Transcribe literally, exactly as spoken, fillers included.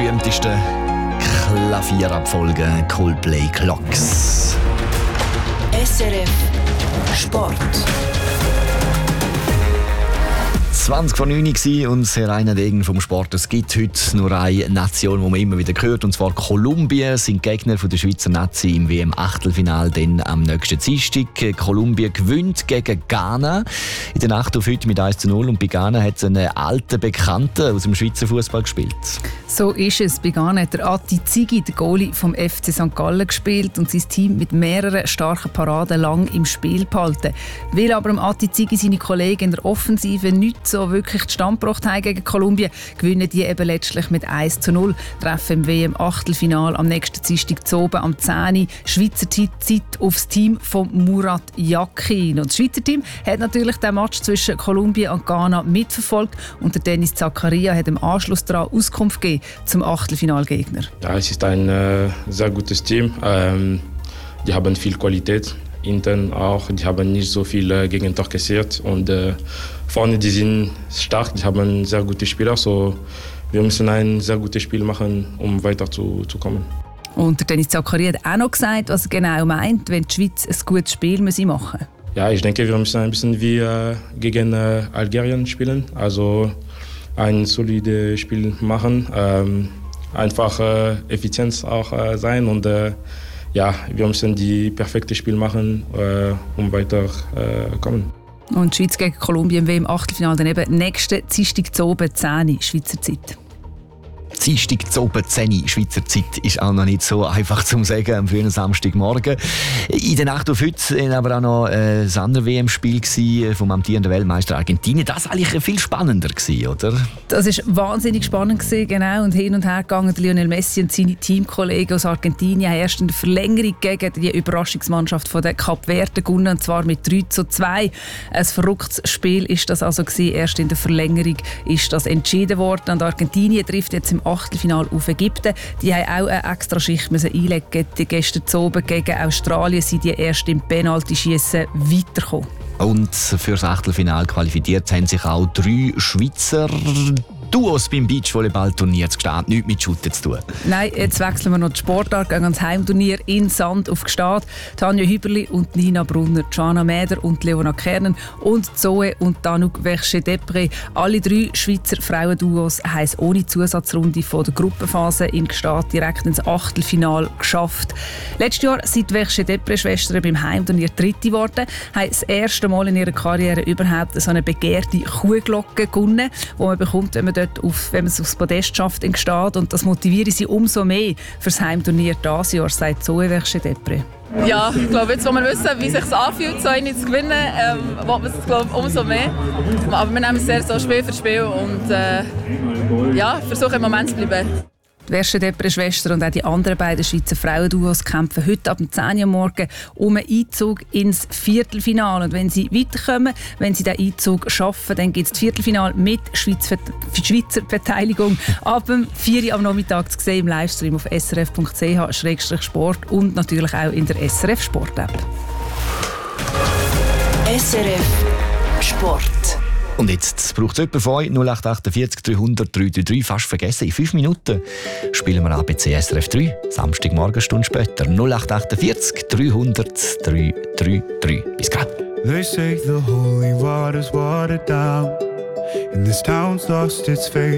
berühmtesten Klavierabfolgen Coldplay Clocks. S R F Sport. zwanzig vor neun war und sehr reiner Degen vom Sport. Es gibt heute nur eine Nation, die man immer wieder hört, und zwar Kolumbien sind Gegner von der Schweizer Nazi im W M-Achtelfinal dann am nächsten Dienstag. Kolumbien gewinnt gegen Ghana in der Nacht auf heute mit eins zu null, und bei Ghana hat es einen alten Bekannten aus dem Schweizer Fußball gespielt. So ist es. Bei Ghana hat der Ati Zigi, der Goalie vom F C Sankt Gallen, gespielt und sein Team mit mehreren starken Paraden lang im Spiel behalten. Weil aber dem Ati Zigi seine Kollegen in der Offensive nicht so wirklich die Stand gebracht haben gegen Kolumbien, gewinnen die eben letztlich mit eins zu null. Treffen im W M-Achtelfinal am nächsten Dienstag zu oben am zehn Uhr Schweizer Zeit aufs Team von Murat Yakin. Und das Schweizer Team hat natürlich den Match zwischen Kolumbien und Ghana mitverfolgt, und der Dennis Zakaria hat im Anschluss daran Auskunft gegeben zum Achtelfinalgegner. Ja, es ist ein äh, sehr gutes Team. Ähm, die haben viel Qualität, intern auch. Die haben nicht so viel äh, Gegentor kassiert, und äh, vorne die sind stark. Die haben sehr gute Spieler. So, wir müssen ein sehr gutes Spiel machen, um weiter zu, zu kommen. Und der Dennis Zakaria hat auch noch gesagt, was er genau meint, wenn die Schweiz ein gutes Spiel machen muss. Ja, ich denke, wir müssen ein bisschen wie äh, gegen äh, Algerien spielen. Also ein solides Spiel machen, ähm, einfach äh, Effizienz auch äh, sein, und äh, ja, wir müssen die perfekte Spiel machen, äh, um weiter äh, kommen. Und die Schweiz gegen Kolumbien im W M-Achtelfinal dann eben nächsten Dienstag zu oben zehn Uhr Schweizer Zeit. Dienstag zu oben zehn Uhr Schweizer Zeit ist auch noch nicht so einfach zu sagen am frühen Samstagmorgen. In der Nacht auf heute war aber auch noch äh, das andere W M-Spiel vom amtierenden Weltmeister Argentinien. Das war eigentlich viel spannender gewesen, oder? Das war wahnsinnig spannend gewesen, genau. Und hin und her gegangen. Lionel Messi und seine Teamkollegen aus Argentinien haben erst in der Verlängerung gegen die Überraschungsmannschaft von der Kap Verde gewonnen, und zwar mit drei zu zwei. Ein verrücktes Spiel ist das also gewesen. Erst in der Verlängerung ist das entschieden worden. Und Argentinien trifft jetzt im Achtelfinal auf Ägypten. Die haben auch eine extra Schicht müssen einlegen. Die gestern zu oben gegen Australien sind die erst im Penaltyschiessen weitergekommen. Und für das Achtelfinal qualifiziert haben sich auch drei Schweizer Duos beim Beachvolleyball-Turnier zu Gstaad. Nichts mit Shooten zu tun. Nein, jetzt wechseln wir noch die Sportart, gehen ans Heimturnier in Sand auf Gstaad. Tanja Hüberli und Nina Brunner, Joanna Mäder und Leona Kernen und Zoe und Tanouk Verche-Depré. Alle drei Schweizer Frauenduos haben es ohne Zusatzrunde von der Gruppenphase in Gstaad direkt ins Achtelfinal geschafft. Letztes Jahr sind die Verche-Depré-Schwestern beim Heimturnier Dritte geworden, haben das erste Mal in ihrer Karriere überhaupt so eine begehrte Kuhglocke gewonnen, die man bekommt, wenn man dort auf, wenn man es aufs Podest schafft in Gstaad, und das motiviert sie umso mehr für das Heimturnier dieses Jahr, sagt Zoe Verche-Depré. Ja, ich glaube, jetzt, wo wir wissen, wie es sich anfühlt, so eine zu gewinnen, ähm, wollen wir es, glaube ich, umso mehr. Aber wir nehmen es sehr so Spiel für Spiel und äh, ja, versuchen im Moment zu bleiben. Die Verche-Depré-Schwestern und auch die anderen beiden Schweizer Frauenduos kämpfen heute ab zehn Uhr morgen um einen Einzug ins Viertelfinale. Und wenn sie weiterkommen, wenn sie diesen Einzug schaffen, dann gibt es das Viertelfinale mit Schweizer, Schweizer Beteiligung ab vier Uhr am Nachmittag zu sehen im Livestream auf s r f punkt c h slash sport und natürlich auch in der S R F Sport App. S R F Sport. Und jetzt braucht es jemanden von euch, null acht acht vier dreihundert drei drei drei, fast vergessen. In fünf Minuten spielen wir A B C S R F drei, Samstagmorgen, eine Stunde später. null acht acht vier dreihundert drei drei drei. Bis gleich. They say the holy water's watered down, and this town's lost its faith.